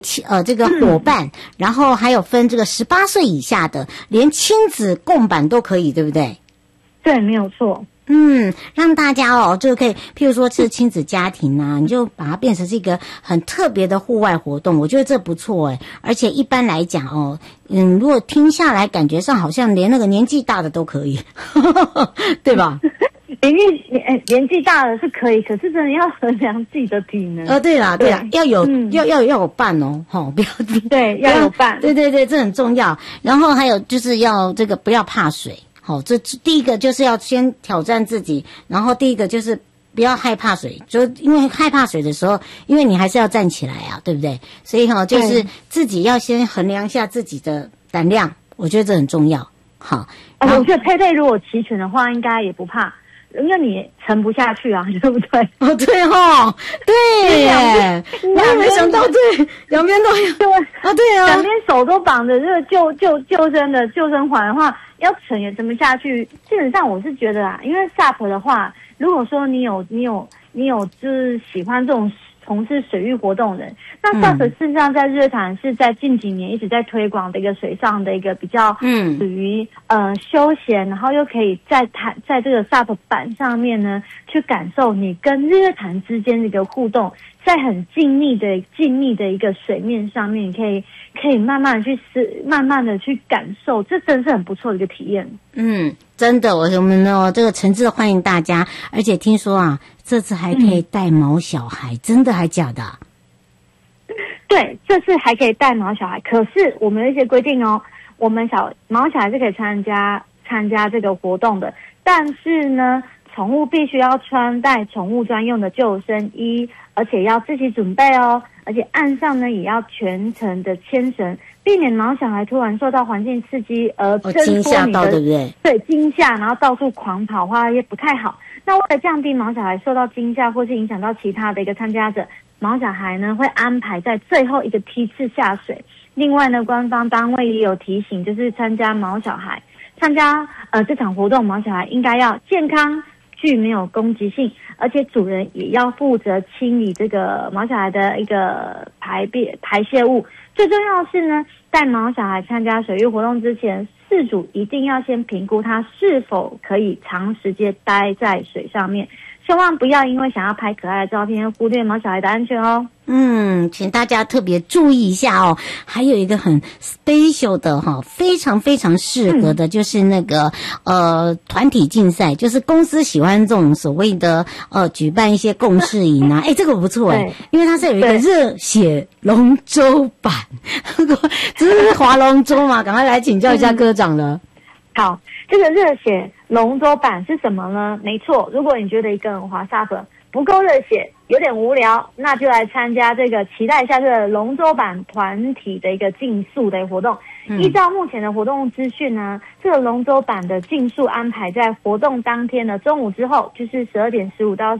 这个伙伴，然后还有分这个18岁以下的，连亲子共版都可以，对不对？ 对，没有错。 让大家就可以，譬如说是亲子家庭啊，你就把它变成是一个很特别的户外活动，我觉得这不错而且一般来讲如果听下来感觉上好像连那个年纪大的都可以，对吧？ 年纪大了是可以，可是真的要衡量自己的体能。 对啦，要有伴不要对，要有伴， 对，这很重要。然后还有就是要这个不要怕水。这第一个就是要先挑战自己，然后第一个就是不要害怕水，就因为害怕水的时候，因为你还是要站起来啊，对不对？所以就是自己要先衡量一下自己的胆量，我觉得这很重要。好， 我觉得佩佩如果齐全的话，应该也不怕。因为你沉不下去啊，对不对？ 对对耶，我也没想到，对，两边都有。对啊， 两边手都绑着这个救生的救生环的话，要沉也沉不下去。基本上我是觉得因为 SUP 的话，如果说你有就是喜欢这种从事水域活动的人，那 SUP 事实上在日月潭是在近几年一直在推广的一个水上的一个比较属于休闲，然后又可以在这个 SUP 板上面呢去感受你跟日月潭之间的一个互动，在很静谧的一个水面上面，你可以慢慢的去感受，这真是很不错的一个体验。 真的，我们这个诚挚的欢迎大家，而且听说这次还可以带毛小孩，真的还假的？ 对，这次还可以带毛小孩，可是我们有一些规定我们毛小孩是可以参加这个活动的，但是呢，宠物必须要穿戴宠物专用的救生衣，而且要自己准备而且岸上呢也要全程的牵绳，避免毛小孩突然受到环境刺激而惊吓到，对不对？ 对，惊吓，然后到处狂跑的话也不太好。那为了降低毛小孩受到惊吓或是影响到其他的一个参加者，毛小孩呢会安排在最后一个梯次下水。另外呢，官方单位也有提醒，就是参加这场活动，毛小孩应该要健康，具没有攻击性，而且主人也要负责清理这个毛小孩的一个排泄物。最重要的是呢，带毛小孩参加水域活动之前，饲主一定要先评估他是否可以长时间待在水上面，千万不要因为想要拍可爱的照片忽略毛小孩的安全请大家特别注意一下还有一个很 special 的非常非常适合的，就是那个团体竞赛，就是公司喜欢这种所谓的举办一些共识营这个不错因为它是有一个热血龙舟版，这是划龙舟嘛，赶快来请教一下科长了。 好，这个热血龙舟版是什么呢？没错，如果你觉得一个人滑SUP不够热血，有点无聊，那就来参加这个，期待一下这个龙舟版团体的一个竞速的活动。依照目前的活动资讯呢，这个龙舟版的竞速安排在活动当天的中午之后，就是12:15到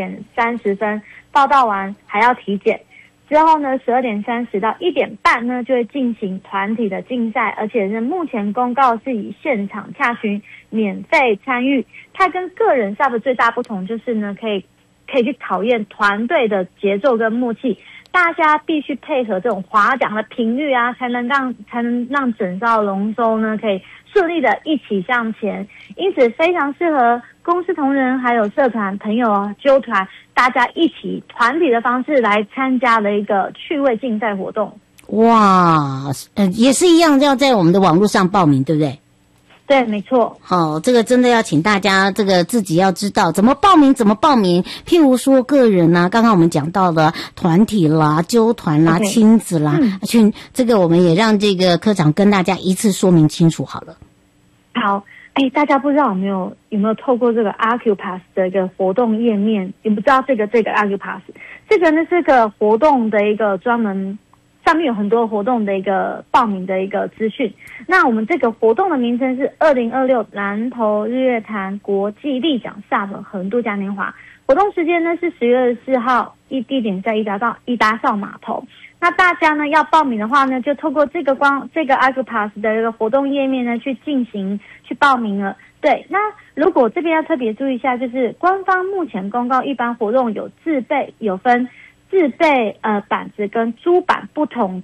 12:30，报到完还要体检。之后呢，12:30到1点半呢就会进行团体的竞赛，而且是目前公告是以现场洽询免费参与。它跟个人 SUP 最大不同就是呢，可以去考验团队的节奏跟默契，大家必须配合这种划桨的频率才能让整艘龙舟呢可以顺利的一起向前，因此非常适合公司同仁还有社团朋友纠团，大家一起团体的方式来参加的一个趣味竞赛活动。 哇，也是一样，要在我们的网络上报名，对不对？ 对，没错。 好，这个真的要请大家这个自己要知道怎么报名。譬如说个人刚刚我们讲到了团体啦、纠团啦、亲子啦，这个我们也让这个科长跟大家一次说明清楚好了。 好，大家不知道有没有透过这个 Acupass 的一个活动页面，也不知道这个 Acupass 这个呢是个活动的一个专门。上面有很多活动的一个报名的一个资讯。那我们这个活动的名称是2026南投日月潭国际立桨 SUP 横渡嘉年华。活动时间呢是10月24号，地点在伊达邵码头。那大家呢要报名的话呢，就透过这个 Acupass 的一个活动页面呢去报名了。对，那如果这边要特别注意一下，就是官方目前公告一般活动有分制备板子跟珠板不同